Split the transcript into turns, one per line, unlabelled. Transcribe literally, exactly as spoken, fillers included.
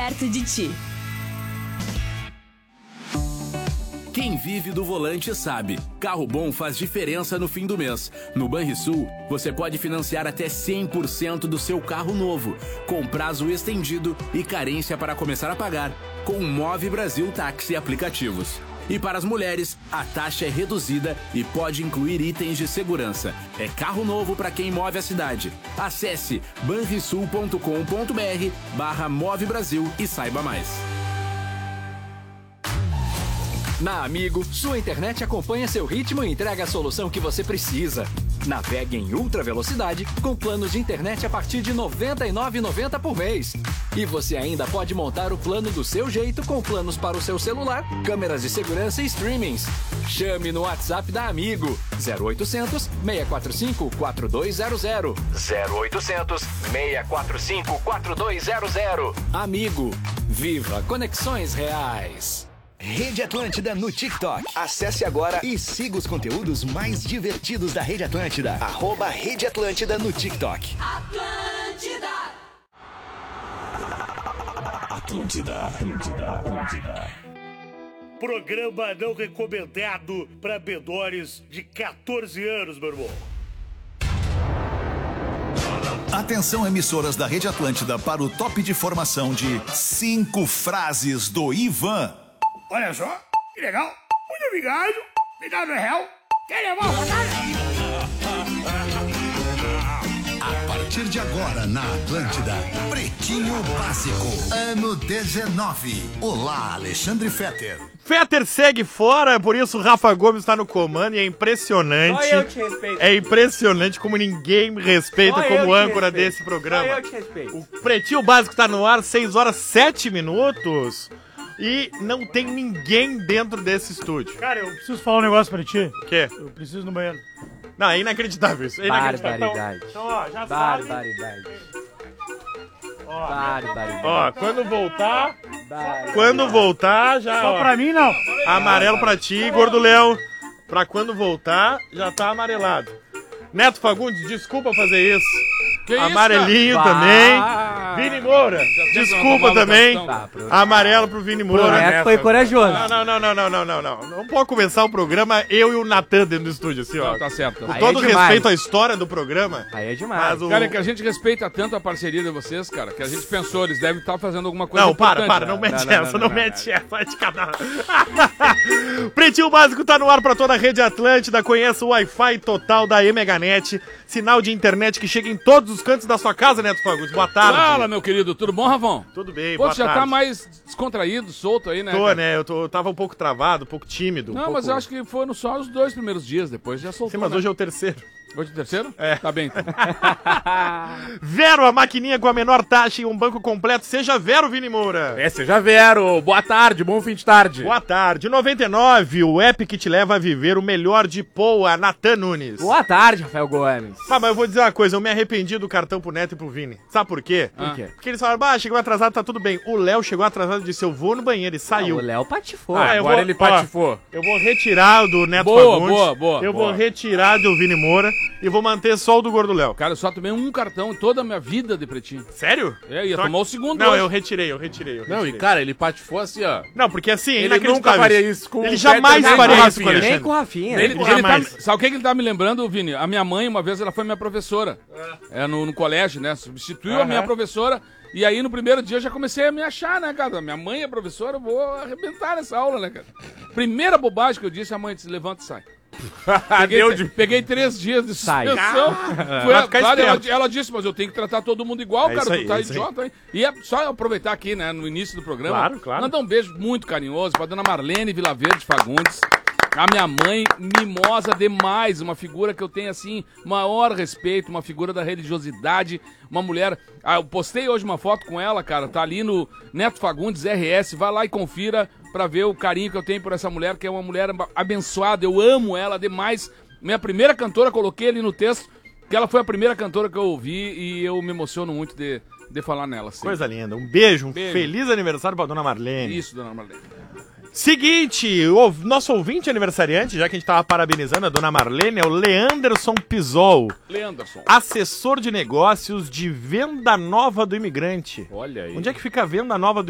perto de ti.
Quem vive do volante sabe. Carro bom faz diferença no fim do mês. No Banrisul, você pode financiar até cem por cento do seu carro novo, com prazo estendido e carência para começar a pagar, com o Move Brasil Táxi Aplicativos. E para as mulheres, a taxa é reduzida e pode incluir itens de segurança. É carro novo para quem move a cidade. Acesse banrisul ponto com ponto br barra Move Brasil e saiba mais.
Na Amigo, sua internet acompanha seu ritmo e entrega a solução que você precisa. Navegue em ultra velocidade com planos de internet a partir de noventa e nove reais e noventa centavos por mês. E você ainda pode montar o plano do seu jeito com planos para o seu celular, câmeras de segurança e streamings. Chame no WhatsApp da Amigo zero oitocentos, seis quatro cinco, quatro dois zero zero. zero oitocentos, seis quatro cinco, quatro dois zero zero. Amigo, viva conexões reais.
Rede Atlântida no TikTok. Acesse agora e siga os conteúdos mais divertidos da Rede Atlântida. Arroba Rede Atlântida no TikTok.
Atlântida.
Atlântida, Atlântida, Atlântida.
Programa não recomendado para menores de quatorze anos, meu irmão.
Atenção, emissoras da Rede Atlântida, para o top de formação de cinco frases do Ivan.
Olha só, que legal. Muito obrigado. Me dá no real. Quer levar uma rodada?
A partir de agora na Atlântida, Pretinho Básico, ano dezenove. Olá, Alexandre Fetter.
Fetter segue fora, por isso o Rafa Gomes está no comando e é impressionante.
Só eu te respeito.
É impressionante como ninguém me respeita
Só
como âncora
respeito.
desse programa.
Só eu te respeito.
O Pretinho Básico está no ar, seis horas sete minutos. E não tem ninguém dentro desse estúdio.
Cara, eu preciso falar um negócio pra ti.
O quê?
Eu preciso ir no banheiro.
Não, é inacreditável isso. É inacreditável.
Barbaridade.
Então, ó, já sabe.
Barbaridade.
Ó,
Barbaridade.
Ó, quando voltar,
Barbaridade.
quando voltar, já,
só
ó,
pra mim, não.
amarelo pra ti, Gordo Léo. Pra quando voltar, já tá amarelado. Neto Fagundes, desculpa fazer isso.
Que
Amarelinho
isso,
também.
bah.
Vini Moura, desculpa também. Amarelo pro Vini Moura.
O Neto foi corajoso.
Não, não, não, não, não, não, não. Não pode começar o programa eu e o Natan dentro do estúdio, assim, ó.
Não, tá certo.
Com
Aí
todo
é demais.
respeito à história do programa.
Aí é demais.
Mas o...
Cara, é que a gente respeita tanto a parceria de vocês, cara, que a gente pensou, eles devem estar fazendo alguma coisa
Não, para,
importante.
para, não mete
Não, não,
essa,
não,
não,
não,
mete essa, vai de cada. Pretinho Básico tá no ar pra toda a Rede Atlântida, conheça o Wi-Fi total da E-Meganet, sinal de internet que chega em todos os cantos da sua casa, Neto Fagundes. Boa tarde.
Fala, meu querido, tudo bom, Ravão?
Tudo bem,
Pô,
boa
você já
tarde.
tá mais descontraído, solto aí, né?
Tô,
cara?
né, eu, tô, eu tava um pouco travado, um pouco tímido. um
Não,
pouco...
mas eu acho que foram só os dois primeiros dias, depois já soltou.
Sim, mas
né?
hoje é o terceiro.
Hoje é o terceiro?
É.
Tá bem, então.
Vero, a maquininha com a menor taxa e um banco completo. Seja Vero, Vini Moura.
É, seja Vero. Boa tarde, bom fim de tarde.
Boa tarde. noventa e nove, o app que te leva a viver o melhor de Poa, Natan Nunes.
Boa tarde, Rafael Gomes.
Ah, mas eu vou dizer uma coisa, eu me arrependi do cartão pro Neto e pro Vini. Sabe por quê?
Por quê?
Porque eles falaram, bah, chegou atrasado, tá tudo bem. O Léo chegou atrasado e disse, eu vou no banheiro e saiu.
Ah, o Léo patifou.
Ah, eu
Agora
vou-
ele
ó,
patifou.
Eu vou retirar o do Neto
Boa,
Fagundes.
boa, boa,
Eu
boa.
vou retirar do Vini Moura e vou manter só o do Gordo Léo.
Cara, eu só tomei um cartão em toda a minha vida de pretinho.
Sério?
É, ia
Só-
tomar o segundo
Não,
hoje.
eu retirei, eu retirei, eu
Não,
retirei.
e cara, ele patifou assim, ó.
Não, porque assim, é
Ele
inacreditável
nunca faria isso com
Ele
o
jamais
Peter, nem
faria
com o
isso com o
Rafinha.
Alexandre.
Nem com o Rafinha.
Ele,
Ele
ele tá,
jamais.
sabe o que que ele tá me lembrando, Vini? A minha mãe, uma vez, ela foi minha professora. É, no, no colégio, né? Substituiu a minha professora. E aí, no primeiro dia, eu já comecei a me achar, né, cara? Minha mãe é professora, eu vou arrebentar nessa aula, né, cara? Primeira bobagem que eu disse, a mãe disse, levanta e sai. Peguei,
Deu de...
peguei três dias de
Sai.
suspensão. Foi,
Vai ficar
claro, ela,
esperto.
ela disse, mas eu tenho que tratar todo mundo igual,
É
cara.
isso aí,
Tu tá
é isso aí.
idiota, hein? E é só eu aproveitar aqui, né, no início do programa.
Claro, claro.
Mandar um beijo muito carinhoso pra dona Marlene Vilaverde Fagundes. A minha mãe, mimosa demais, uma figura que eu tenho, assim, maior respeito, uma figura da religiosidade, uma mulher... Ah, eu postei hoje uma foto com ela, cara, tá ali no Neto Fagundes R S, vai lá e confira pra ver o carinho que eu tenho por essa mulher, que é uma mulher abençoada, eu amo ela demais. Minha primeira cantora, coloquei ali no texto, que ela foi a primeira cantora que eu ouvi e eu me emociono muito de, de falar nela. Assim.
Coisa linda. Um beijo, um
Beijo.
feliz aniversário pra dona Marlene.
Isso, dona Marlene.
Seguinte, o nosso ouvinte aniversariante, já que a gente tava parabenizando a dona Marlene, é o Leanderson Pisol,
Leanderson.
assessor de negócios de Venda Nova do Imigrante.
Olha aí.
Onde é que fica a Venda Nova do